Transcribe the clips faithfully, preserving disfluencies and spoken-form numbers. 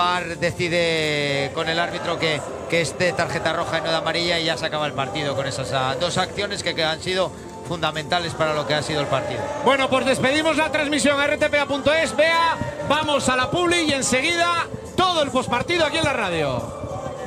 Decide con el árbitro que, que es de tarjeta roja y no de amarilla, y ya se acaba el partido con esas uh, dos acciones que, que han sido fundamentales para lo que ha sido el partido. Bueno, pues despedimos la transmisión a R T P A punto es. Vea, vamos a la publi y enseguida todo el postpartido aquí en la radio.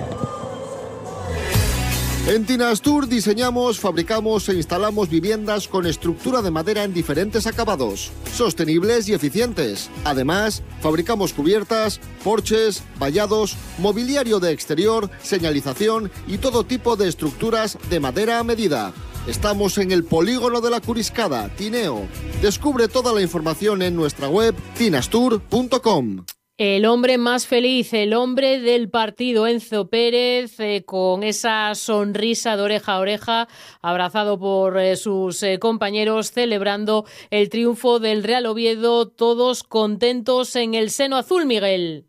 En Tinastur diseñamos, fabricamos e instalamos viviendas con estructura de madera en diferentes acabados, sostenibles y eficientes. Además, fabricamos cubiertas, porches, vallados, mobiliario de exterior, señalización y todo tipo de estructuras de madera a medida. Estamos en el Polígono de la Curiscada, Tineo. Descubre toda la información en nuestra web tinastur punto com. El hombre más feliz, el hombre del partido, Enzo Pérez, eh, con esa sonrisa de oreja a oreja, abrazado por eh, sus eh, compañeros, celebrando el triunfo del Real Oviedo, todos contentos en el seno azul, Miguel.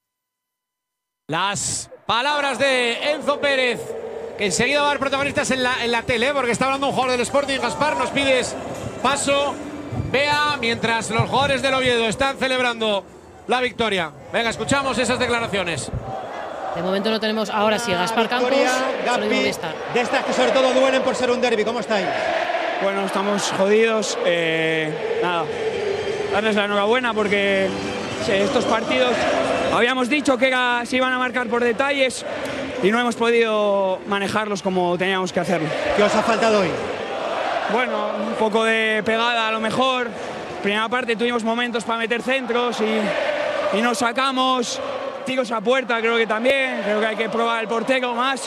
Las palabras de Enzo Pérez, que enseguida va a haber protagonistas en la, en la tele, porque está hablando un jugador del Sporting. Gaspar, nos pides paso. Vea, mientras los jugadores del Oviedo están celebrando la victoria. Venga, escuchamos esas declaraciones. De momento no tenemos. Ahora sí, Gaspar Campos. Gaspi, de estas que sobre todo duelen por ser un derbi. ¿Cómo estáis? Bueno, estamos jodidos. Eh, nada, darles la enhorabuena porque sí, estos partidos habíamos dicho que era, se iban a marcar por detalles y no hemos podido manejarlos como teníamos que hacerlo. ¿Qué os ha faltado hoy? Bueno, un poco de pegada a lo mejor. Primera parte tuvimos momentos para meter centros y, y nos sacamos. Tiros a puerta creo que también. Creo que hay que probar el portero más.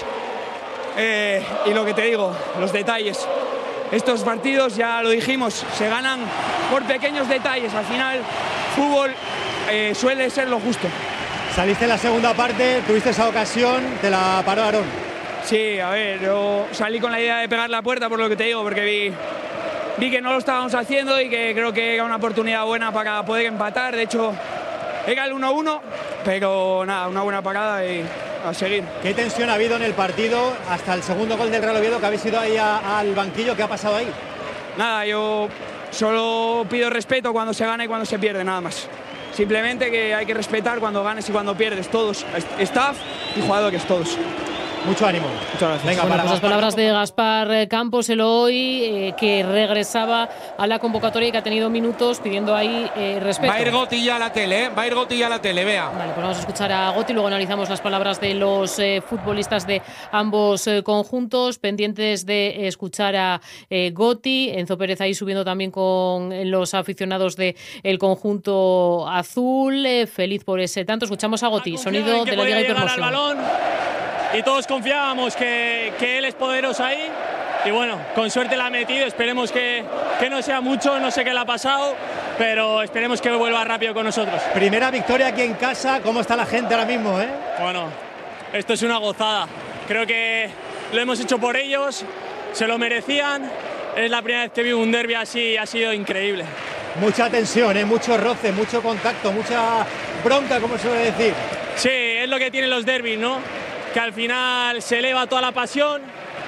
Eh, y lo que te digo, los detalles. Estos partidos, ya lo dijimos, se ganan por pequeños detalles. Al final, fútbol eh, suele ser lo justo. Saliste en la segunda parte, tuviste esa ocasión, te la paró Aarón. Sí, a ver, yo salí con la idea de pegar la puerta por lo que te digo, porque vi... Vi que no lo estábamos haciendo y que creo que era una oportunidad buena para poder empatar. De hecho, era el uno uno, pero nada, una buena parada y a seguir. ¿Qué tensión ha habido en el partido hasta el segundo gol del Real Oviedo, que habéis ido ahí a, al banquillo? ¿Qué ha pasado ahí? Nada, yo solo pido respeto cuando se gana y cuando se pierde, nada más. Simplemente que hay que respetar cuando ganes y cuando pierdes, todos, staff y jugadores, todos. Mucho ánimo. Muchas gracias. Venga, bueno, para pues las palabras de Gaspar Campos, el hoy, eh, que regresaba a la convocatoria y que ha tenido minutos pidiendo ahí eh, respeto. Va a ir Goti ya a la tele, ¿eh? Va a ir Goti ya a la tele, vea. Vale, pues vamos a escuchar a Goti, luego analizamos las palabras de los eh, futbolistas de ambos eh, conjuntos, pendientes de escuchar a eh, Goti. Enzo Pérez ahí subiendo también con los aficionados del conjunto azul, eh, feliz por ese tanto. Escuchamos a Goti, sonido de la Liga Hipermoción. Y todos confiábamos que, que él es poderoso ahí y bueno, con suerte la ha metido, esperemos que, que no sea mucho, no sé qué le ha pasado, pero esperemos que vuelva rápido con nosotros. Primera victoria aquí en casa, ¿cómo está la gente ahora mismo? Eh? Bueno, esto es una gozada, creo que lo hemos hecho por ellos, se lo merecían, es la primera vez que vivo un derbi así, ha sido increíble. Mucha tensión, ¿eh? Mucho roce, mucho contacto, mucha bronca, como se suele decir. Sí, es lo que tienen los derbis, ¿no? Que al final se eleva toda la pasión,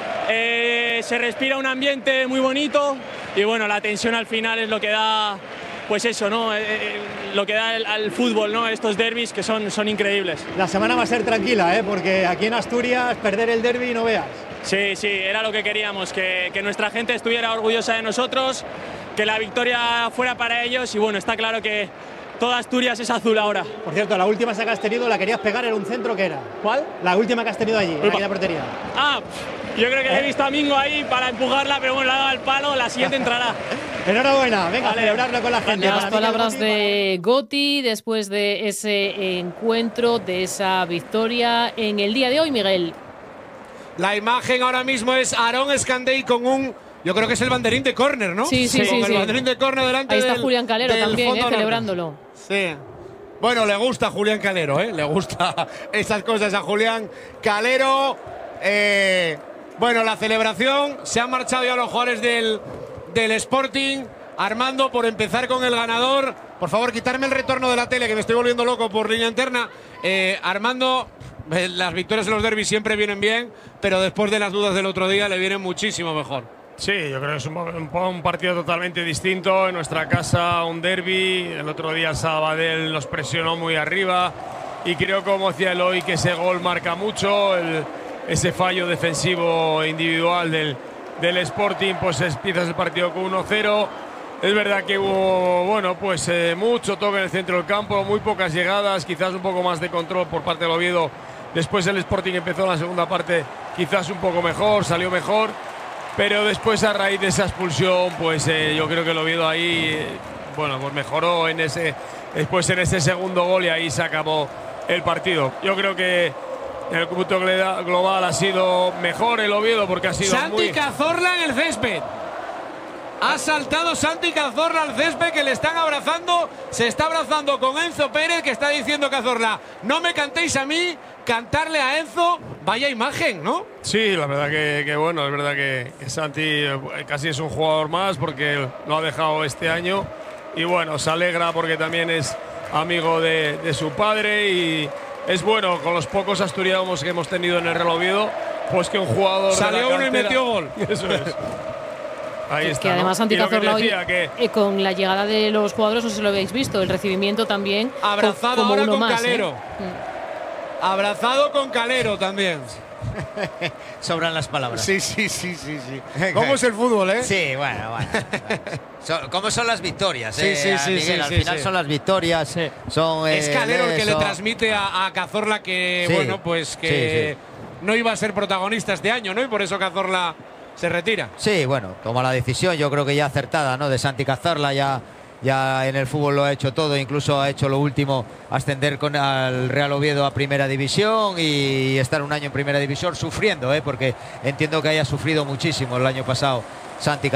eh, se respira un ambiente muy bonito y bueno, la tensión al final es lo que da, pues eso, ¿no? Eh, eh, lo que da el, al fútbol, ¿no? Estos derbis que son, son increíbles. La semana va a ser tranquila, ¿eh? Porque aquí en Asturias perder el derbi no veas. Sí, sí, era lo que queríamos, que, que nuestra gente estuviera orgullosa de nosotros, que la victoria fuera para ellos y bueno, está claro que toda Asturias es azul ahora. Por cierto, la última que has tenido, la querías pegar en un centro, ¿qué era? ¿Cuál? La última que has tenido allí, en aquella portería. Ah, yo creo que ¿Eh? he visto a Mingo ahí para empujarla, pero bueno, le ha dado al palo, la siguiente entrará. Enhorabuena, venga, vale, a celebrarlo con la gente. Las palabras de Goti después de ese encuentro, de esa victoria en el día de hoy, Miguel. La imagen ahora mismo es Aarón Escandey con un... Yo creo que es el banderín de córner, ¿no? Sí, sí, con sí. el sí. banderín de córner delante Ahí está del, Julián Calero también, eh, celebrándolo. Sí. Bueno, le gusta a Julián Calero, ¿eh? Le gusta esas cosas a Julián Calero. Eh, bueno, la celebración. Se han marchado ya los jugadores del, del Sporting. Armando, por empezar con el ganador. Por favor, quitarme el retorno de la tele, que me estoy volviendo loco por línea interna. Eh, Armando, las victorias en los derbis siempre vienen bien, pero después de las dudas del otro día le vienen muchísimo mejor. Sí, yo creo que es un, un, un partido totalmente distinto. En nuestra casa un derbi, el otro día Sabadell nos presionó muy arriba y creo, como decía Eloy, que ese gol marca mucho. El, ese fallo defensivo individual del, del Sporting, pues empiezas el partido con uno cero. Es verdad que hubo, bueno, pues eh, mucho toque en el centro del campo, muy pocas llegadas, quizás un poco más de control por parte del Oviedo. Después el Sporting empezó en la segunda parte quizás un poco mejor, salió mejor, pero después, a raíz de esa expulsión, pues eh, yo creo que el Oviedo ahí, eh, bueno, pues mejoró en ese, después en ese segundo gol, y ahí se acabó el partido. Yo creo que en el cómputo global ha sido mejor el Oviedo, porque ha sido Santi muy... Cazorla en el césped. Ha saltado Santi Cazorla al césped, que le están abrazando. Se está abrazando con Enzo Pérez, que está diciendo Cazorla: no me cantéis a mí, cantarle a Enzo. Vaya imagen, ¿no? Sí, la verdad que, que bueno, es verdad que, que Santi eh, casi es un jugador más, porque lo ha dejado este año. Y bueno, se alegra porque también es amigo de, de su padre, y es bueno, con los pocos asturianos que hemos tenido en el Real Oviedo, pues que un jugador salió de la uno y metió gol. Eso es. Ahí que, está, que además ¿no? Santi Cazorla hoy, que... eh, con la llegada de los jugadores, no sé si lo habéis visto, el recibimiento también. Abrazado como ahora uno con más, Calero. ¿eh? Abrazado con Calero también. Sobran las palabras. Sí, sí, sí, sí, sí. ¿Cómo es el fútbol, eh? Sí, bueno, bueno. So, ¿Cómo son las victorias? Sí, eh, sí, sí, Miguel? sí, Al sí, final sí. son las victorias. Sí. Son, eh, Es Calero el que eso. le transmite a, a Cazorla que, Sí, bueno, pues que sí, no iba a ser protagonista este año, ¿no? Y por eso Cazorla se retira. Sí, bueno, toma la decisión, yo creo que ya acertada, ¿no? De Santi Cazorla, ya, ya en el fútbol lo ha hecho todo, incluso ha hecho lo último, ascender con al Real Oviedo a Primera División y estar un año en Primera División sufriendo, ¿eh? Porque entiendo que haya sufrido muchísimo el año pasado Santi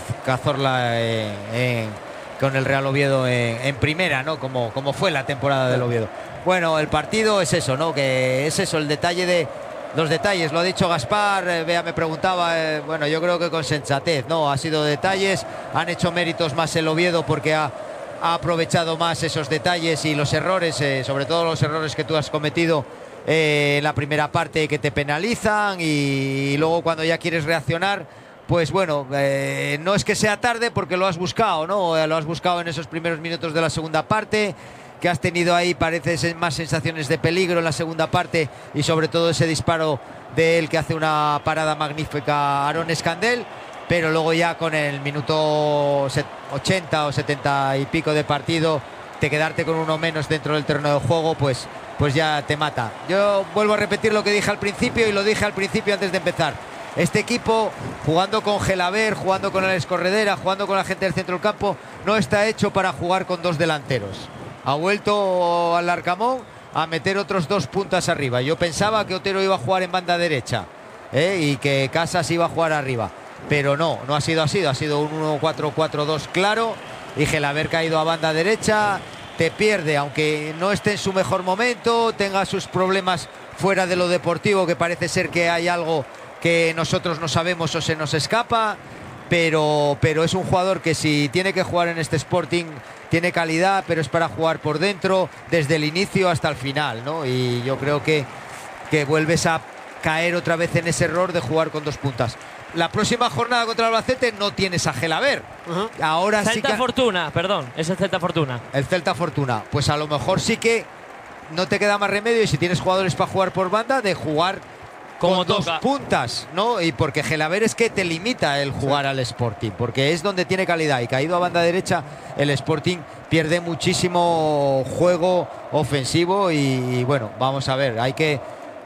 Cazorla eh, eh, con el Real Oviedo en, en Primera, ¿no? Como, como fue la temporada del Oviedo. Bueno, el partido es eso, ¿no? Que es eso, el detalle de los detalles, lo ha dicho Gaspar, eh, Bea me preguntaba, eh, bueno, yo creo que con sensatez, ¿no? Ha sido detalles, han hecho méritos más el Oviedo porque ha, ha aprovechado más esos detalles y los errores, eh, sobre todo los errores que tú has cometido eh, en la primera parte, que te penalizan, y, y luego cuando ya quieres reaccionar, pues bueno, eh, no es que sea tarde porque lo has buscado, ¿no? Lo has buscado en esos primeros minutos de la segunda parte, que has tenido ahí, parece, más sensaciones de peligro en la segunda parte, y sobre todo ese disparo de él que hace una parada magnífica a Aaron Escandel, pero luego ya con el minuto ochenta o setenta y pico de partido, te quedarte con uno menos dentro del terreno de juego, pues, pues ya te mata. Yo vuelvo a repetir lo que dije al principio, y lo dije al principio antes de empezar. Este equipo, jugando con Gelaber, jugando con Alex Corredera, jugando con la gente del centro del campo, no está hecho para jugar con dos delanteros. Ha vuelto al Arcamón a meter otros dos puntas arriba. Yo pensaba que Otero iba a jugar en banda derecha, ¿eh? Y que Casas iba a jugar arriba, pero no, no ha sido así. Ha sido un uno cuatro cuatro dos claro, y Gelaber caído a banda derecha. Te pierde, aunque no esté en su mejor momento, tenga sus problemas fuera de lo deportivo, que parece ser que hay algo que nosotros no sabemos o se nos escapa, pero, pero es un jugador que, si tiene que jugar en este Sporting, tiene calidad, pero es para jugar por dentro desde el inicio hasta el final, ¿no? Y yo creo que, que vuelves a caer otra vez en ese error de jugar con dos puntas. La próxima jornada contra el Albacete no tienes a Gelaber. Uh-huh. Ahora Celta sí que... Fortuna, perdón, es el Celta Fortuna. El Celta Fortuna. Pues a lo mejor sí que no te queda más remedio, y si tienes jugadores para jugar por banda, de jugar como con toca. dos puntas, ¿no? Y porque Gelaber es que te limita el jugar sí. al Sporting, porque es donde tiene calidad, y caído a banda derecha el Sporting pierde muchísimo juego ofensivo, y, y bueno, vamos a ver, hay que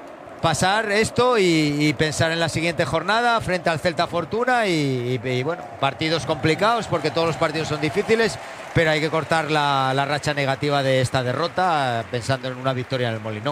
pasar esto y, y pensar en la siguiente jornada frente al Celta Fortuna, y, y, y bueno, partidos complicados porque todos los partidos son difíciles, pero hay que cortar la, la racha negativa de esta derrota pensando en una victoria en el Molinón.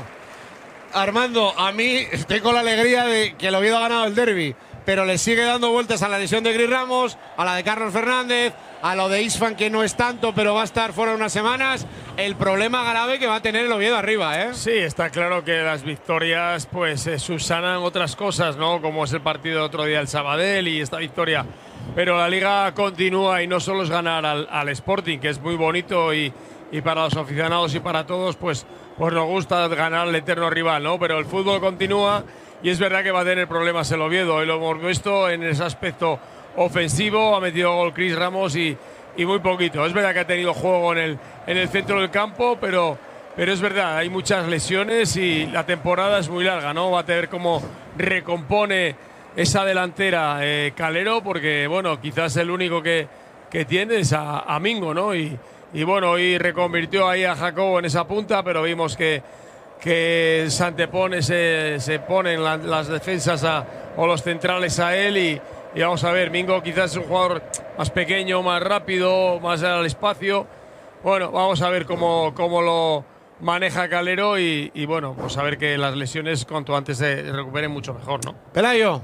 Armando, a mí tengo la alegría de que el Oviedo ha ganado el derbi, pero le sigue dando vueltas a la lesión de Gris Ramos, a la de Carlos Fernández, a lo de Isfan, que no es tanto, pero va a estar fuera unas semanas. El problema grave que va a tener el Oviedo arriba, ¿eh? Sí, está claro que las victorias pues eh, subsanan otras cosas, ¿no? Como es el partido de otro día el Sabadell y esta victoria. Pero la liga continúa, y no solo es ganar al, al Sporting, que es muy bonito, y, y para los aficionados y para todos, pues, pues nos gusta ganar al eterno rival, ¿no? Pero el fútbol continúa, y es verdad que va a tener problemas el Oviedo, y lo hemos visto en ese aspecto ofensivo. Ha metido gol Chris Ramos y, y muy poquito. Es verdad que ha tenido juego en el, en el centro del campo, pero, pero es verdad, hay muchas lesiones y la temporada es muy larga, ¿no? Va a tener cómo recompone esa delantera eh, Calero, porque bueno, quizás el único que, que tiene es a, a Mingo, ¿no? Y, y bueno, hoy reconvirtió ahí a Jacobo en esa punta, pero vimos que, que se antepone, se, se ponen la, las defensas a, o los centrales a él y, y vamos a ver, Mingo quizás es un jugador más pequeño, más rápido, más al espacio. Bueno, vamos a ver cómo, cómo lo maneja Calero y, y bueno, pues a ver que las lesiones cuanto antes se recuperen mucho mejor, ¿no? Pelayo,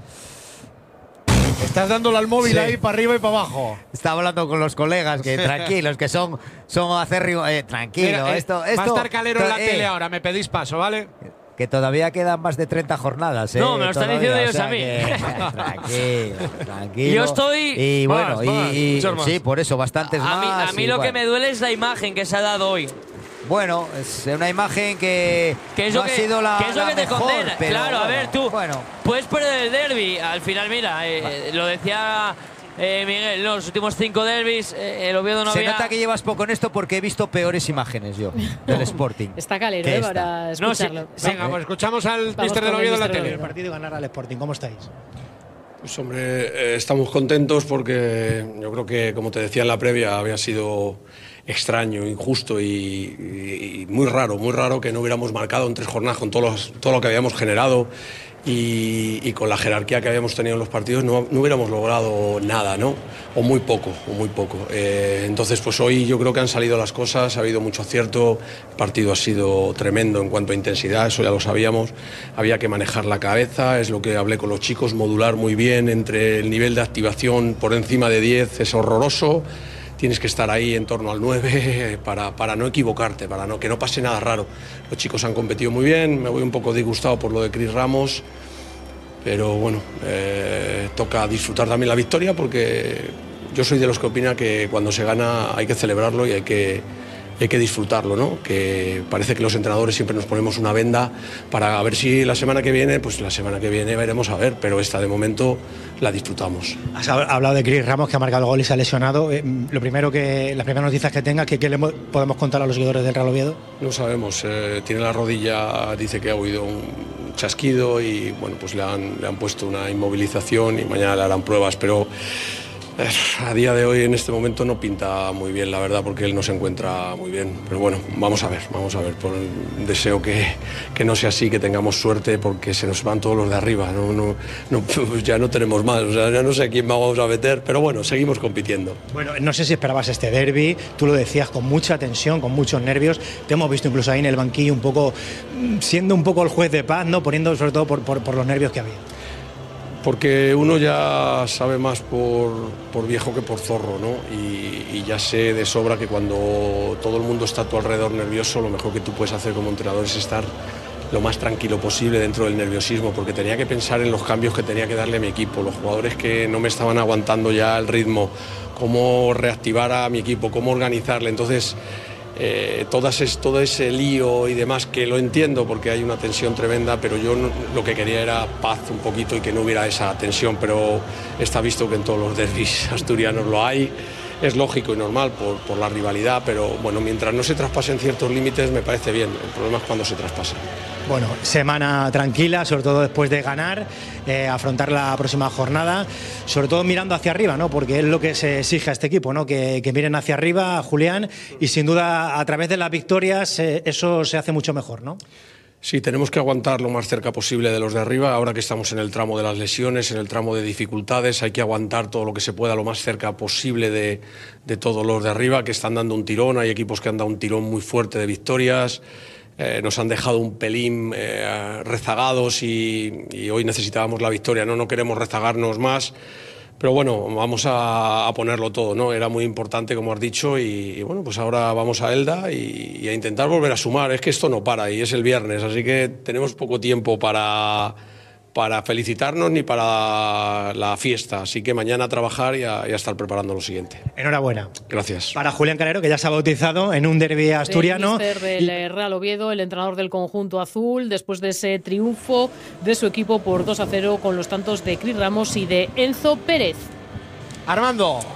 estás dándole al móvil sí. ahí para arriba y para abajo. Estaba hablando con los colegas que tranquilos, que son, son acérrimos. Eh, tranquilo, Mira, esto, eh, esto. Va a estar Calero en la eh, tele ahora, me pedís paso, ¿vale? Que todavía quedan más de treinta jornadas. ¿eh? No, me lo están todavía, diciendo ellos o sea a mí. Que, tranquilo, tranquilo. Yo estoy. Y bueno, más, y, más, y más. sí, por eso, bastantes a más. Mí, a mí lo bueno. que me duele es la imagen que se ha dado hoy. Bueno, es una imagen que, que es no lo que, ha sido la, que es lo la que te mejor, condena. Pero claro, bueno, a ver, tú bueno. puedes perder el derbi. Al final, mira, eh, lo decía eh, Miguel, ¿no? Los últimos cinco derbis, eh, el Oviedo no Se había… nota que llevas poco en esto porque he visto peores imágenes yo del Sporting. Está Calero, eh, para escucharlo. No, sí. Venga, pues escuchamos al mister del Oviedo en la tele. El partido y ganar al Sporting, ¿cómo estáis? Pues hombre, eh, estamos contentos porque yo creo que, como te decía en la previa, había sido extraño, injusto y, y, y muy raro, muy raro que no hubiéramos marcado en tres jornadas con todo, los, todo lo que habíamos generado y, y con la jerarquía que habíamos tenido en los partidos no, no hubiéramos logrado nada, ¿no? O muy poco, o muy poco. Eh, entonces, pues hoy yo creo que han salido las cosas, ha habido mucho acierto, el partido ha sido tremendo en cuanto a intensidad, eso ya lo sabíamos, había que manejar la cabeza, es lo que hablé con los chicos, modular muy bien entre el nivel de activación por encima de diez, es horroroso. Tienes que estar ahí en torno al nueve para, para no equivocarte, para no, que no pase nada raro. Los chicos han competido muy bien, me voy un poco disgustado por lo de Chris Ramos, pero bueno, eh, toca disfrutar también la victoria porque yo soy de los que opina que cuando se gana hay que celebrarlo y hay que, hay que disfrutarlo, ¿no? Que parece que los entrenadores siempre nos ponemos una venda para ver si la semana que viene, pues la semana que viene veremos a ver, pero esta de momento la disfrutamos. Has hablado de Chris Ramos, que ha marcado el gol y se ha lesionado. Eh, lo primero que, las primeras noticias que tenga, ¿qué, qué le podemos contar a los seguidores del Real Oviedo? No sabemos, eh, tiene la rodilla, dice que ha oído un chasquido y bueno, pues le han, le han puesto una inmovilización y mañana le harán pruebas, pero a día de hoy en este momento no pinta muy bien, la verdad, porque él no se encuentra muy bien, pero bueno, vamos a ver, vamos a ver, por el deseo que, que no sea así, que tengamos suerte porque se nos van todos los de arriba, no, no, no, pues ya no tenemos más, o sea, ya no sé a quién vamos a meter, pero bueno, seguimos compitiendo. Bueno, no sé si esperabas este derbi, tú lo decías con mucha tensión, con muchos nervios, te hemos visto incluso ahí en el banquillo un poco, siendo un poco el juez de paz, ¿no? Poniendo sobre todo por, por, por los nervios que había. Porque uno ya sabe más por, por viejo que por zorro, ¿no? Y, y ya sé de sobra que cuando todo el mundo está a tu alrededor nervioso, lo mejor que tú puedes hacer como entrenador es estar lo más tranquilo posible dentro del nerviosismo, porque tenía que pensar en los cambios que tenía que darle a mi equipo, los jugadores que no me estaban aguantando ya el ritmo, cómo reactivar a mi equipo, cómo organizarle. Entonces, Eh, todas es, todo ese lío y demás, que lo entiendo porque hay una tensión tremenda, pero yo no, lo que quería era paz un poquito y que no hubiera esa tensión, pero está visto que en todos los derbis asturianos lo hay, es lógico y normal por, por la rivalidad, pero bueno, mientras no se traspasen ciertos límites me parece bien, el problema es cuando se traspasan. Bueno, semana tranquila, sobre todo después de ganar, eh, afrontar la próxima jornada, sobre todo mirando hacia arriba, ¿no? Porque es lo que se exige a este equipo, ¿no? Que, que miren hacia arriba, Julián, y sin duda a través de las victorias eh, eso se hace mucho mejor, ¿no? Sí, tenemos que aguantar lo más cerca posible de los de arriba, ahora que estamos en el tramo de las lesiones, en el tramo de dificultades, hay que aguantar todo lo que se pueda lo más cerca posible de, de todos los de arriba, que están dando un tirón, hay equipos que han dado un tirón muy fuerte de victorias. Eh, nos han dejado un pelín eh, rezagados y, y hoy necesitábamos la victoria, ¿no? No queremos rezagarnos más, pero bueno, vamos a, a ponerlo todo, ¿no? Era muy importante, como has dicho, y, y bueno, pues ahora vamos a Elda y, y a intentar volver a sumar. Es que esto no para y es el viernes, así que tenemos poco tiempo para, para felicitarnos ni para la fiesta, así que mañana a trabajar y a, y a estar preparando lo siguiente. Enhorabuena. Gracias. Para Julián Calero, que ya se ha bautizado en un derbi asturiano. El míster del Real Oviedo, el entrenador del conjunto azul, después de ese triunfo de su equipo por dos a cero con los tantos de Chris Ramos y de Enzo Pérez. Armando.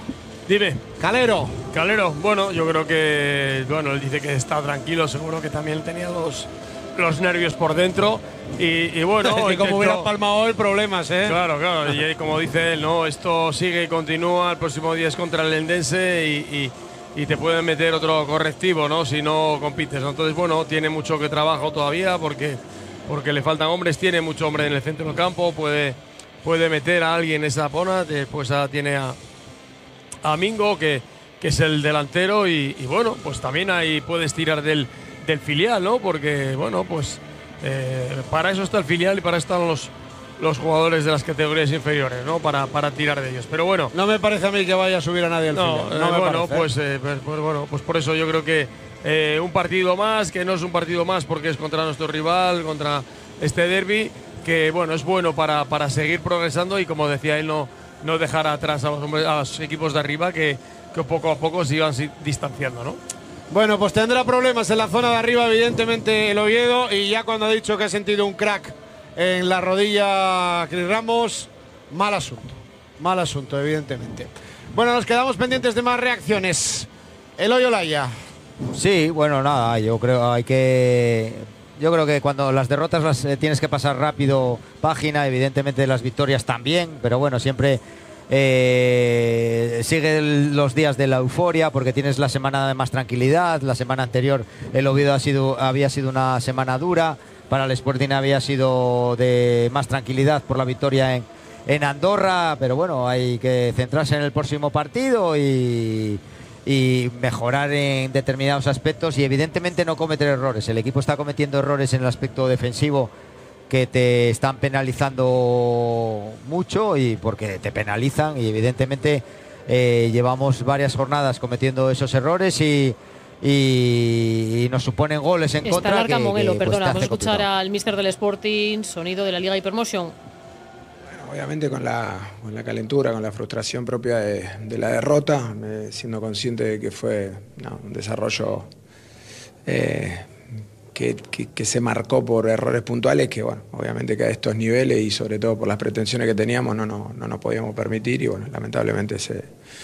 Dime. Calero. Calero, bueno, yo creo que, bueno, él dice que está tranquilo, seguro que también tenía los, los nervios por dentro. Y, y bueno, y como hubiera palmado el problemas, ¿eh? Claro, claro, y como dice él, ¿no? Esto sigue y continúa, el próximo día es contra el Eldense y, y, y te pueden meter otro correctivo, ¿no? Si no compites, ¿no? Entonces, bueno, tiene mucho que trabajo todavía porque, porque le faltan hombres, tiene mucho hombre en el centro del campo, puede, puede meter a alguien en esa zona, después a, tiene a, a Mingo, que, que es el delantero, y, y bueno, pues también ahí puedes tirar del, del filial, ¿no? Porque, bueno, pues eh, para eso está el filial y para eso están los, los jugadores de las categorías inferiores, ¿no? Para, para tirar de ellos. Pero bueno. No me parece a mí que vaya a subir a nadie al no, filial. No, no eh, me bueno, parece, pues, eh, pues, pues bueno, pues por eso yo creo que eh, un partido más, que no es un partido más porque es contra nuestro rival, contra este derbi, que bueno, es bueno para, para seguir progresando y, como decía él, no, no dejar atrás a los, hombres, a los equipos de arriba que, que poco a poco se iban distanciando, ¿no? Bueno, pues tendrá problemas en la zona de arriba, evidentemente, el Oviedo, y ya cuando ha dicho que ha sentido un crack en la rodilla Cris Ramos, mal asunto, mal asunto, evidentemente. Bueno, nos quedamos pendientes de más reacciones. Eloy Olaya. Sí, bueno, nada, yo creo hay que yo creo que cuando las derrotas las eh, tienes que pasar rápido página, evidentemente las victorias también, pero bueno, siempre eh, sigue el, los días de la euforia porque tienes la semana de más tranquilidad. La semana anterior el Oviedo ha sido, había sido una semana dura, para el Sporting había sido de más tranquilidad por la victoria en, en Andorra, pero bueno, hay que centrarse en el próximo partido y y mejorar en determinados aspectos y evidentemente no cometer errores. El equipo está cometiendo errores en el aspecto defensivo que te están penalizando mucho, y porque te penalizan, y evidentemente eh, llevamos varias jornadas cometiendo esos errores y, y, y nos suponen goles en Está contra. Está Larca Moguelo, que, que, perdona, pues, vamos a escuchar complicado. al míster del Sporting, sonido de la Liga Hypermotion. Obviamente con la, con la calentura, con la frustración propia de, de la derrota, eh, siendo consciente de que fue no, un desarrollo eh, que, que, que se marcó por errores puntuales, que bueno, obviamente que a estos niveles y sobre todo por las pretensiones que teníamos no, no, no nos podíamos permitir, y bueno, lamentablemente se,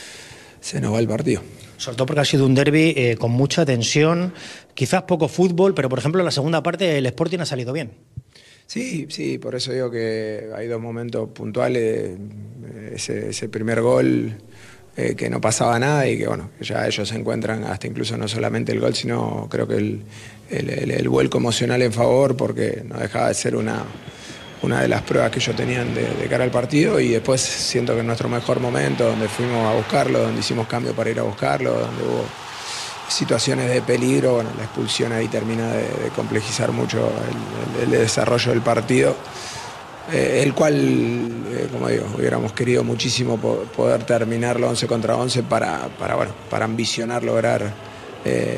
se nos va el partido. Sobre todo porque ha sido un derbi eh, con mucha tensión, quizás poco fútbol, pero por ejemplo en la segunda parte el Sporting ha salido bien. Sí, sí, por eso digo que hay dos momentos puntuales, ese, ese primer gol eh, que no pasaba nada y que bueno, que ya ellos se encuentran hasta incluso no solamente el gol, sino creo que el, el, el, el vuelco emocional en favor, porque no dejaba de ser una, una de las pruebas que ellos tenían de, de cara al partido, y después siento que en nuestro mejor momento, donde fuimos a buscarlo, donde hicimos cambio para ir a buscarlo, donde hubo situaciones de peligro, bueno, la expulsión ahí termina de, de complejizar mucho el, el, el desarrollo del partido, eh, el cual, eh, como digo, hubiéramos querido muchísimo po poder terminarlo once contra once para, para, bueno, para ambicionar lograr eh,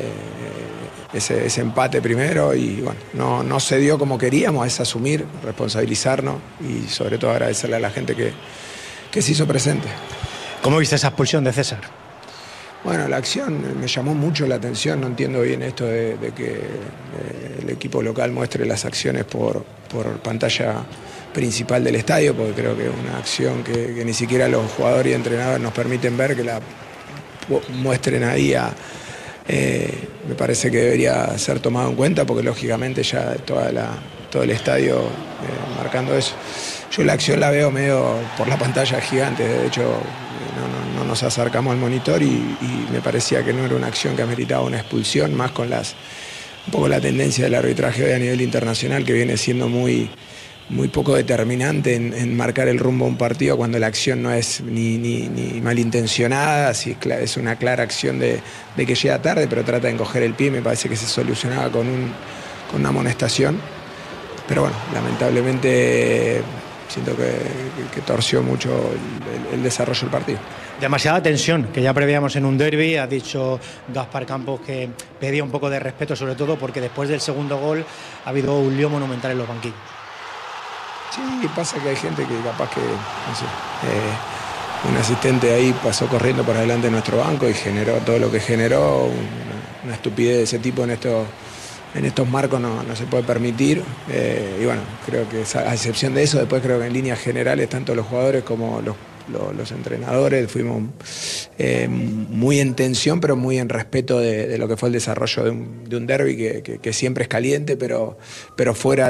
ese, ese empate primero, y bueno, no, no se dio como queríamos, es asumir, responsabilizarnos y sobre todo agradecerle a la gente que, que se hizo presente. ¿Cómo viste esa expulsión de César? Bueno, la acción me llamó mucho la atención, no entiendo bien esto de, de que eh, el equipo local muestre las acciones por, por pantalla principal del estadio, porque creo que es una acción que, que ni siquiera los jugadores y entrenadores nos permiten ver, que la muestren ahí. A, eh, me parece que debería ser tomado en cuenta, porque lógicamente ya toda la, todo el estadio eh, marcando eso. Yo la acción la veo medio por la pantalla gigante, de hecho no, no, no nos acercamos al monitor y, y me parecía que no era una acción que ameritaba una expulsión, más con las un poco la tendencia del arbitraje hoy a nivel internacional, que viene siendo muy, muy poco determinante en, en marcar el rumbo a un partido cuando la acción no es ni, ni, ni malintencionada, si es, es una clara acción de, de que llega tarde, pero trata de encoger el pie. Me parece que se solucionaba con, un, con una amonestación, pero bueno, lamentablemente siento que, que, que torció mucho el, el, el desarrollo del partido. Demasiada tensión, que ya prevíamos en un derbi. Ha dicho Gaspar Campos que pedía un poco de respeto, sobre todo porque después del segundo gol ha habido un lío monumental en los banquillos. Sí, pasa que hay gente que capaz que, no sé, eh, un asistente ahí pasó corriendo por delante de nuestro banco y generó todo lo que generó, una, una estupidez de ese tipo en estos, en estos marcos no, no se puede permitir, eh, y bueno, creo que a excepción de eso, después creo que en líneas generales tanto los jugadores como los lo, los entrenadores, fuimos eh, muy en tensión, pero muy en respeto de, de lo que fue el desarrollo de un, de un derbi que, que, que siempre es caliente, pero, pero fuera